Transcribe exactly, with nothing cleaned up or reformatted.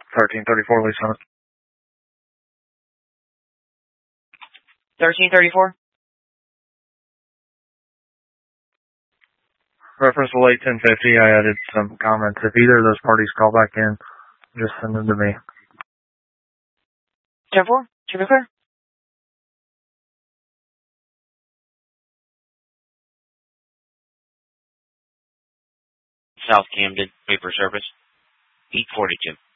thirteen thirty-four, Lee Summit. thirteen thirty-four? Reference to late ten fifty, I added some comments. If either of those parties call back in, just send them to me. ten four, should be clear. South Camden, Vapor Service, eight forty-two.